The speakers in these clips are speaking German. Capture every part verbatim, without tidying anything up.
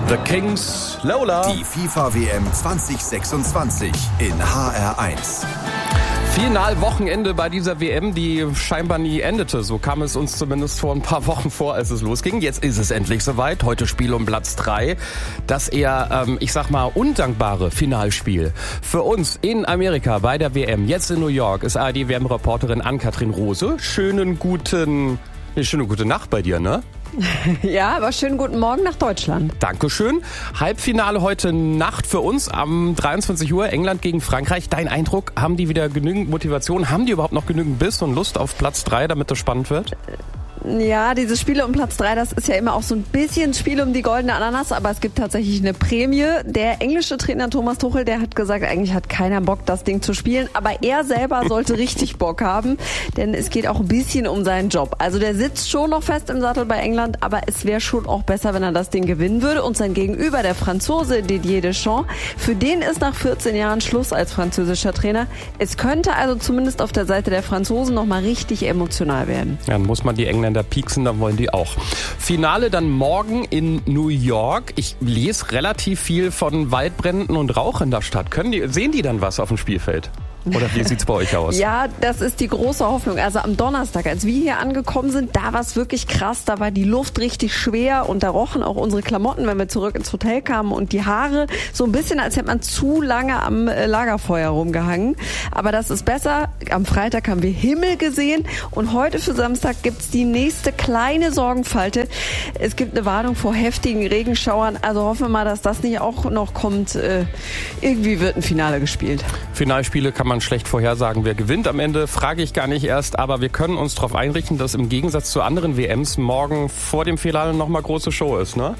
The Kings, Lola. Die FIFA-W M zwanzig sechsundzwanzig in H R eins. Finalwochenende bei dieser W M, die scheinbar nie endete. So kam es uns zumindest vor ein paar Wochen vor, als es losging. Jetzt ist es endlich soweit. Heute Spiel um Platz drei. Das eher, ähm, ich sag mal, undankbare Finalspiel. Für uns in Amerika bei der W M, jetzt in New York, ist A R D-W M-Reporterin Ann-Kathrin Rose. Schönen guten, schöne gute Nacht bei dir, ne? Ja, aber schönen guten Morgen nach Deutschland. Dankeschön. Halbfinale heute Nacht für uns am dreiundzwanzig Uhr, England gegen Frankreich. Dein Eindruck, haben die wieder genügend Motivation? Haben die überhaupt noch genügend Biss und Lust auf Platz drei, damit das spannend wird? Ja, diese Spiele um Platz drei, das ist ja immer auch so ein bisschen Spiel um die goldene Ananas, aber es gibt tatsächlich eine Prämie. Der englische Trainer Thomas Tuchel, der hat gesagt, eigentlich hat keiner Bock, das Ding zu spielen, aber er selber sollte richtig Bock haben, denn es geht auch ein bisschen um seinen Job. Also der sitzt schon noch fest im Sattel bei England, aber es wäre schon auch besser, wenn er das Ding gewinnen würde. Und sein Gegenüber, der Franzose Didier Deschamps, für den ist nach vierzehn Jahren Schluss als französischer Trainer. Es könnte also zumindest auf der Seite der Franzosen noch mal richtig emotional werden. Ja, dann muss man die Engländer pieksen, dann wollen die auch. Finale dann morgen in New York. Ich lese relativ viel von Waldbränden und Rauch in der Stadt. Können die, sehen die dann was auf dem Spielfeld? Oder wie sieht's bei euch aus? Ja, das ist die große Hoffnung. Also am Donnerstag, als wir hier angekommen sind, da war es wirklich krass. Da war die Luft richtig schwer und da rochen auch unsere Klamotten, wenn wir zurück ins Hotel kamen, und die Haare so ein bisschen, als hätte man zu lange am Lagerfeuer rumgehangen. Aber das ist besser. Am Freitag haben wir Himmel gesehen und heute für Samstag gibt's die nächste kleine Sorgenfalte. Es gibt eine Warnung vor heftigen Regenschauern. Also hoffen wir mal, dass das nicht auch noch kommt. Irgendwie wird ein Finale gespielt. Finalspiele kann man schlecht vorhersagen, wer gewinnt am Ende, frage ich gar nicht erst, aber wir können uns darauf einrichten, dass im Gegensatz zu anderen W Ms morgen vor dem Finale nochmal große Show ist, ne?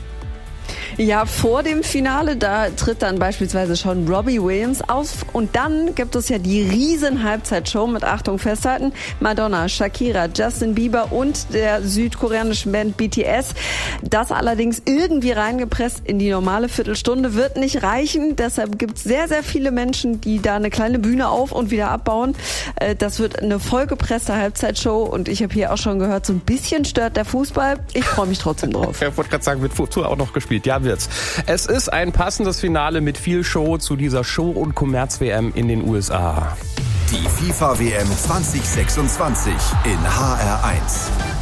Ja, vor dem Finale, da tritt dann beispielsweise schon Robbie Williams auf und dann gibt es ja die riesen Halbzeitshow mit, Achtung, festhalten, Madonna, Shakira, Justin Bieber und der südkoreanischen Band B T S. Das allerdings irgendwie reingepresst in die normale Viertelstunde wird nicht reichen, deshalb gibt es sehr, sehr viele Menschen, die da eine kleine Bühne auf und wieder abbauen. Das wird eine vollgepresste Halbzeitshow und ich habe hier auch schon gehört, so ein bisschen stört der Fußball. Ich freue mich trotzdem drauf. Ich wollte gerade sagen, wird Fußball auch noch gespielt. Ja, wird's. Es ist ein passendes Finale mit viel Show zu dieser Show- und Kommerz-W M in den U S A. Die FIFA-W M zwanzig sechsundzwanzig in H R eins.